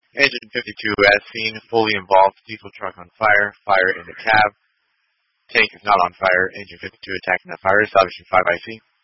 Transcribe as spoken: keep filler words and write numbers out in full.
Engine fifty-two as seen, fully involved, diesel truck on fire, fire in the cab. Tank is not on fire, engine fifty-two attacking the fire, establishing five I C.